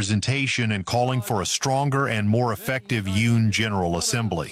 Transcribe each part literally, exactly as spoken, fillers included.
representation and calling for a stronger and more effective U N General Assembly.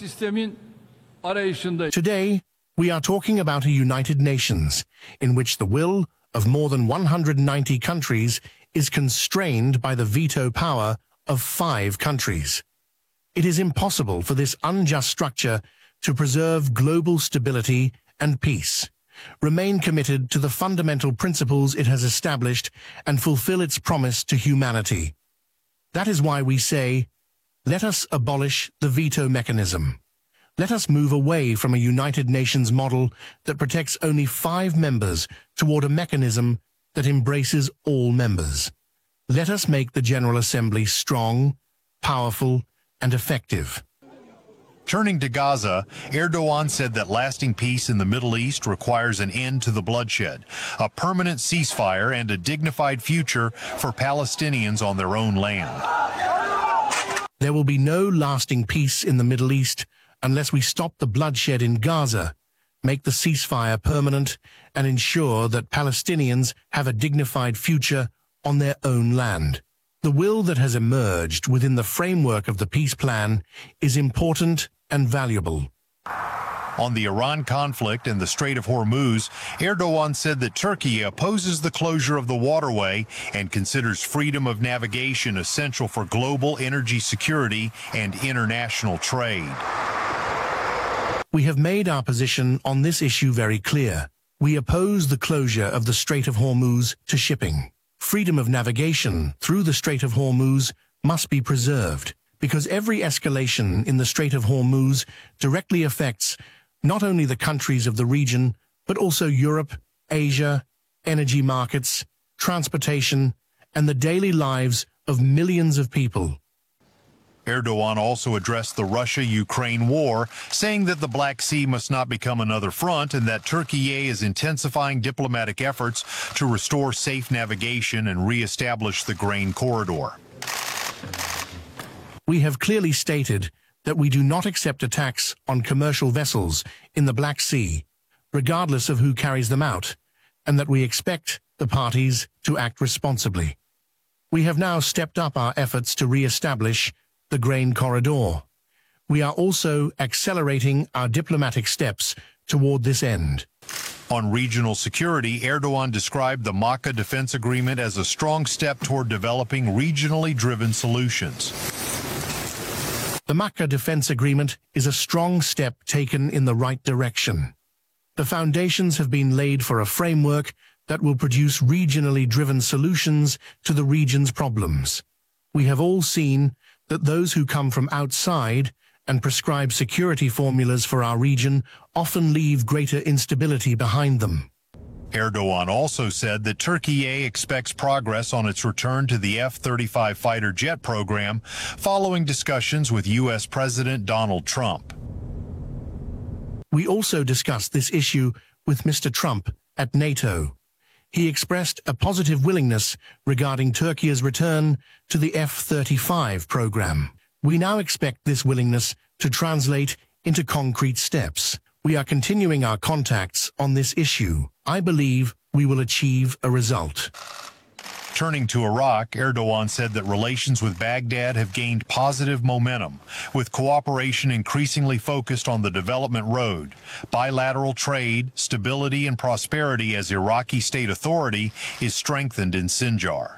Today, we are talking about a United Nations in which the will of more than one hundred ninety countries is constrained by the veto power of five countries. It is impossible for this unjust structure to preserve global stability and peace, remain committed to the fundamental principles it has established, and fulfill its promise to humanity. That is why we say, let us abolish the veto mechanism. Let us move away from a United Nations model that protects only five members toward a mechanism that embraces all members. Let us make the General Assembly strong, powerful, and effective. Turning to Gaza, Erdogan said that lasting peace in the Middle East requires an end to the bloodshed, a permanent ceasefire, and a dignified future for Palestinians on their own land. There will be no lasting peace in the Middle East unless we stop the bloodshed in Gaza, make the ceasefire permanent, and ensure that Palestinians have a dignified future on their own land. The will that has emerged within the framework of the peace plan is important and valuable. On the Iran conflict and the Strait of Hormuz, Erdogan said that Turkey opposes the closure of the waterway and considers freedom of navigation essential for global energy security and international trade. We have made our position on this issue very clear. We oppose the closure of the Strait of Hormuz to shipping. Freedom of navigation through the Strait of Hormuz must be preserved, because every escalation in the Strait of Hormuz directly affects not only the countries of the region, but also Europe, Asia, energy markets, transportation, and the daily lives of millions of people. Erdogan also addressed the Russia-Ukraine war, saying that the Black Sea must not become another front and that Turkey is intensifying diplomatic efforts to restore safe navigation and re-establish the grain corridor. We have clearly stated that we do not accept attacks on commercial vessels in the Black Sea, regardless of who carries them out, and that we expect the parties to act responsibly. We have now stepped up our efforts to re-establish the grain corridor. We are also accelerating our diplomatic steps toward this end. On regional security, Erdogan described the Makkah Defense Agreement as a strong step toward developing regionally driven solutions. The Makkah Defense Agreement is a strong step taken in the right direction. The foundations have been laid for a framework that will produce regionally driven solutions to the region's problems. We have all seen that those who come from outside and prescribe security formulas for our region often leave greater instability behind them. Erdogan also said that Turkey expects progress on its return to the F thirty-five fighter jet program following discussions with U S President Donald Trump. We also discussed this issue with Mister Trump at NATO. He expressed a positive willingness regarding Turkey's return to the F thirty-five program. We now expect this willingness to translate into concrete steps. We are continuing our contacts on this issue. I believe we will achieve a result. Turning to Iraq, Erdogan said that relations with Baghdad have gained positive momentum, with cooperation increasingly focused on the development road, bilateral trade, stability, and prosperity as Iraqi state authority is strengthened in Sinjar.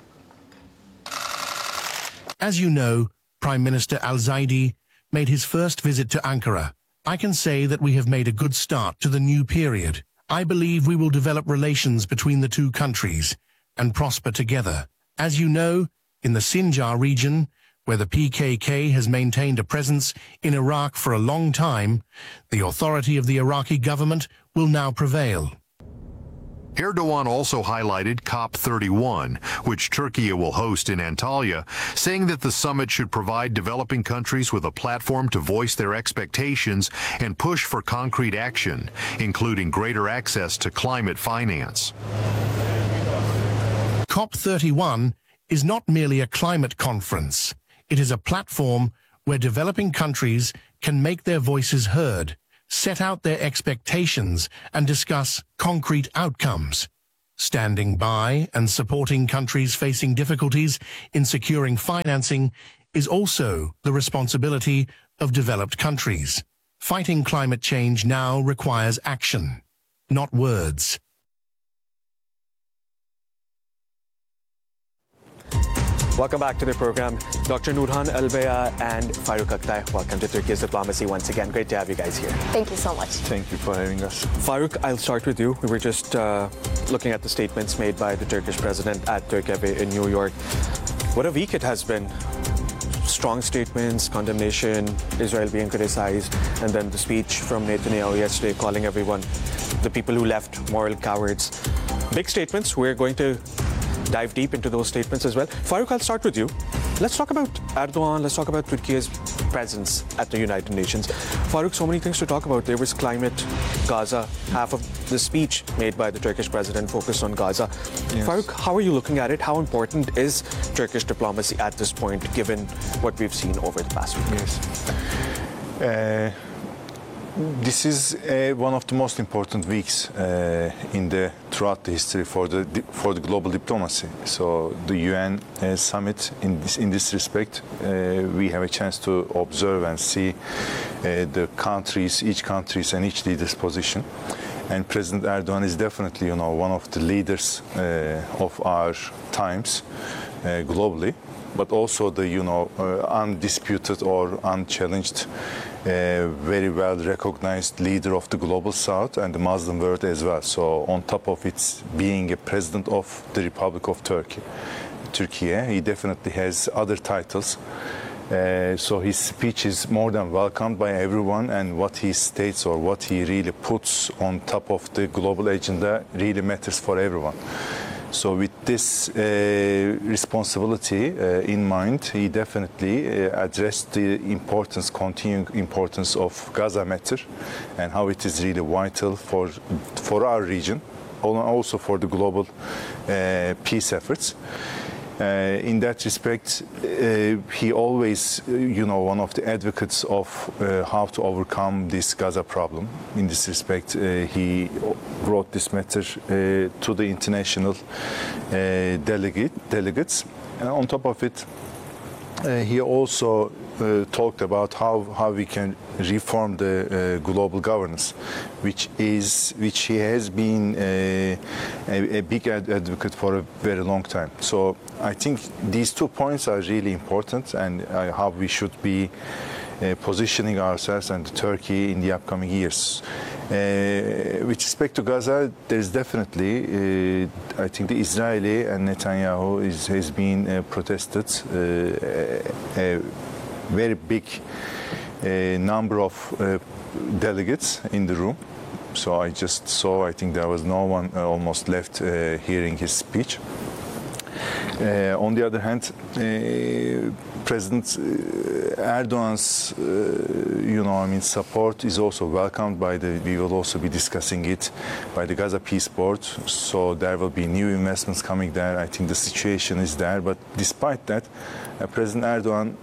As you know, Prime Minister Al-Zaidi made his first visit to Ankara. I can say that we have made a good start to the new period. I believe we will develop relations between the two countries and prosper together. As you know, in the Sinjar region, where the P K K has maintained a presence in Iraq for a long time, the authority of the Iraqi government will now prevail. Erdogan also highlighted COP thirty-one, which Turkey will host in Antalya, saying that the summit should provide developing countries with a platform to voice their expectations and push for concrete action, including greater access to climate finance. COP thirty-one is not merely a climate conference. It is a platform where developing countries can make their voices heard, set out their expectations, and discuss concrete outcomes. Standing by and supporting countries facing difficulties in securing financing is also the responsibility of developed countries. Fighting climate change now requires action, not words. Welcome back to the program. Doctor Nurhan Albayah and Farooq Akhtar, welcome to Turkey's Diplomacy once again. Great to have you guys here. Thank you so much. Thank you for having us. Farooq, I'll start with you. We were just uh, looking at the statements made by the Turkish president at Turkey in New York. What a week it has been. Strong statements, condemnation, Israel being criticized, and then the speech from Netanyahu yesterday calling everyone, the people who left, moral cowards. Big statements. We're going to dive deep into those statements as well. Farooq, I'll start with you. Let's talk about Erdogan. Let's talk about Turkey's presence at the United Nations. Farooq, so many things to talk about. There was climate, Gaza. Half of the speech made by the Turkish president focused on Gaza. Yes. Farooq, how are you looking at it? How important is Turkish diplomacy at this point, given what we've seen over the past week? Yes. Uh, This is uh, one of the most important weeks uh, in the throughout the history for the for the global diplomacy. So the U N uh, summit in this in this respect, uh, we have a chance to observe and see uh, the countries, each countries and each leader's position. And President Erdogan is definitely, you know, one of the leaders uh, of our times uh, globally, but also the, you know, uh, undisputed or unchallenged, Uh, very well recognized leader of the global south and the Muslim world as well. So on top of it being a president of the Republic of Turkey, Turkey, he definitely has other titles. Uh, so his speech is more than welcomed by everyone, and what he states or what he really puts on top of the global agenda really matters for everyone. So with this uh, responsibility uh, in mind, he definitely uh, addressed the importance, continuing importance of Gaza matter and how it is really vital for, for our region, also for the global uh, peace efforts. Uh, in that respect, uh, he always, uh, you know, one of the advocates of uh, how to overcome this Gaza problem. In this respect, uh, he brought this matter uh, to the international uh, delegate, delegates. And on top of it, uh, he also uh, talked about how, how we can reform the uh, global governance, which is which he has been uh, a, a big ad advocate for a very long time. So I think these two points are really important, and uh, how we should be uh, positioning ourselves and Turkey in the upcoming years. Uh, with respect to Gaza, there is definitely, uh, I think, the Israeli and Netanyahu is, has been uh, protested uh, a, a very big uh, number of uh, delegates in the room. So I just saw, I think there was no one uh, almost left uh, hearing his speech. Uh, on the other hand, uh, President Erdogan's, uh, you know, I mean, support is also welcomed by the. We will also be discussing it by the Gaza Peace Board. So there will be new investments coming there. I think the situation is there. But despite that, uh, President Erdogan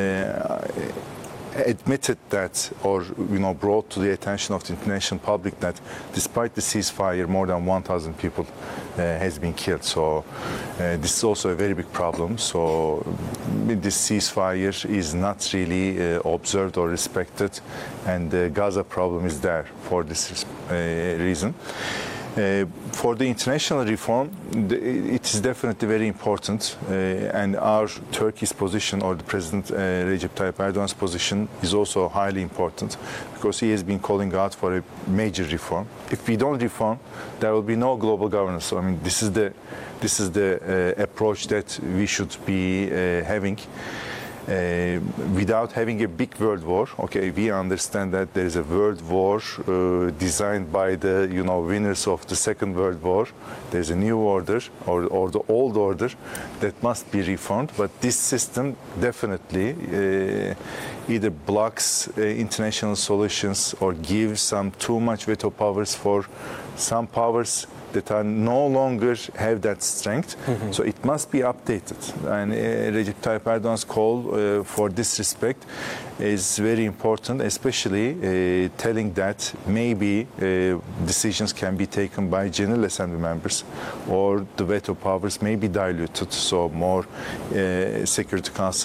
Uh, admitted that, or you know, brought to the attention of the international public that despite the ceasefire, more than one thousand people uh, has been killed. So uh, this is also a very big problem. So this ceasefire is not really uh, observed or respected, and the Gaza problem is there for this uh, reason. Uh, for the international reform, the, it is definitely very important, uh, and our Turkey's position, or the President uh, Recep Tayyip Erdogan's position, is also highly important, because he has been calling out for a major reform. If we don't reform, there will be no global governance. So I mean, this is the this is the uh, approach that we should be uh, having. Uh, without having a big world war. Okay, we understand that there is a world war uh, designed by the, you know, winners of the Second World War. There's a new order, or, or the old order, that must be reformed. But this system definitely uh, either blocks uh, international solutions or gives some too much veto powers for some powers that are no longer have that strength. So it must be updated. And uh, Recep Tayyip Erdogan's call uh, for this respect is very important, especially uh, telling that maybe uh, decisions can be taken by General Assembly members, or the veto powers may be diluted, so more uh, Security Council